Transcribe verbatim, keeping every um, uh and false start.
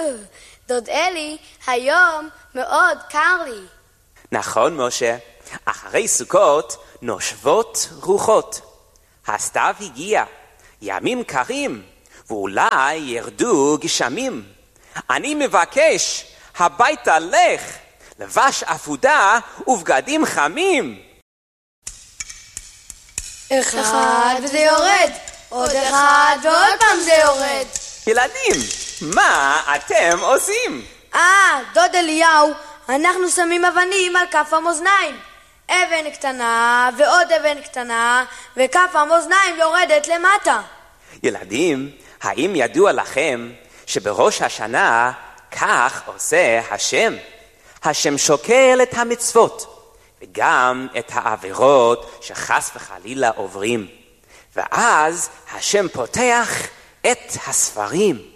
דוד אלי, היום מאוד קר לי. נכון, משה. אחרי סוכות נושבות רוחות. הסתיו הגיע, ימים קרים, ואולי ירדו גשמים. אני מבקש, הביתה לך, לבש אפודה ובגדים חמים. אחד וזה יורד, עוד אחד ועוד פעם זה יורד. ילדים, מה אתם עושים? אה, דוד אליהו, אנחנו שמים אבנים על כף המאזניים. אבן קטנה ועוד אבן קטנה, וכף המאזניים יורדת למטה. ילדים, האם ידוע לכם שבראש השנה כך עושה השם? השם שוקל את המצוות וגם את העבירות שחס וחלילה עוברים. ואז השם פותח את הספרים